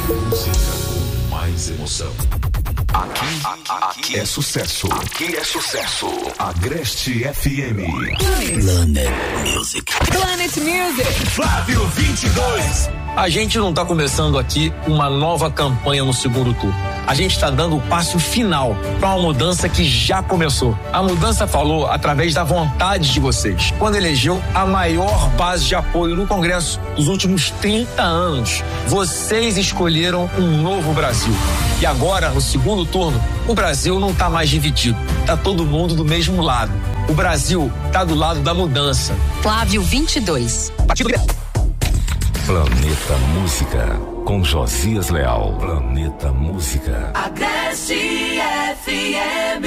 Música com mais emoção. Aqui é sucesso. Aqui é sucesso. Agreste FM. Planet Music. Planet Music. Flávio 22. A gente não está começando aqui uma nova campanha no segundo turno. A gente está dando o passo final para uma mudança que já começou. A mudança falou através da vontade de vocês. Quando elegeu a maior base de apoio no Congresso dos últimos 30 anos, vocês escolheram um novo Brasil. E agora, no segundo turno, o Brasil não está mais dividido. Está todo mundo do mesmo lado. O Brasil está do lado da mudança. Flávio 22. Partido Planeta Música, com Josias Leal. Planeta Música. Agreste FM.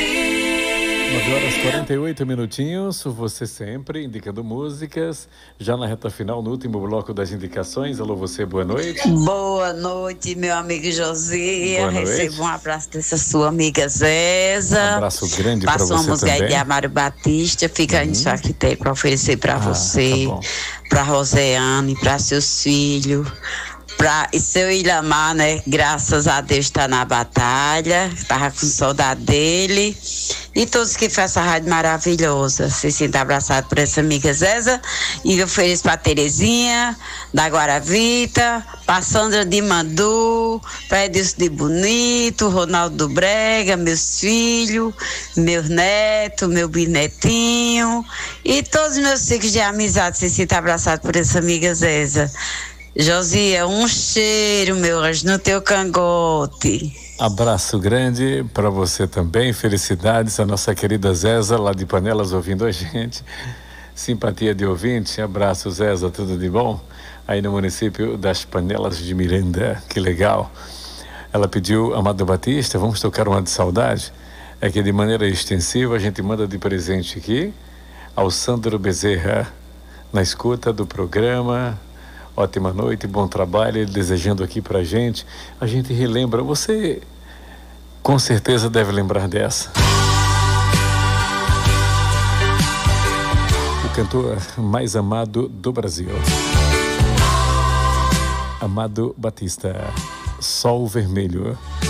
9h48, você sempre indicando músicas, já na reta final, no último bloco das indicações. Alô, você, boa noite. Boa noite, meu amigo Josias. Boa noite. Recebo um abraço dessa sua amiga Zeza. Um abraço grande para você também. Passou uma música aí de Amário Batista, fica isso aqui tem para oferecer para você, tá para Roseane, para seus filhos. E seu Ilamar, né? Graças a Deus tá na batalha. Tava com saudade dele. E todos que fazem essa rádio maravilhosa. Se sinta abraçado por essa amiga Zeza. E eu ofereço pra Terezinha, da Guaravita, pra Sandra de Mandu, pra Edilson de Bonito, Ronaldo do Brega, meus filhos, meus netos, meu bisnetinho. E todos os meus ciclos de amizade. Se sinta abraçado por essa amiga Zeza. Josia, um cheiro, meu anjo, no teu cangote. Abraço grande para você também, felicidades, a nossa querida Zeza, lá de Panelas, ouvindo a gente. Simpatia de ouvinte, abraço Zeza, tudo de bom? Aí no município das Panelas de Miranda, que legal. Ela pediu Amado Batista, vamos tocar uma de saudade? É que de maneira extensiva a gente manda de presente aqui ao Sandro Bezerra, na escuta do programa. Ótima noite, bom trabalho, ele desejando aqui pra gente. A gente relembra, você com certeza deve lembrar dessa. O cantor mais amado do Brasil. Amado Batista, Sol Vermelho.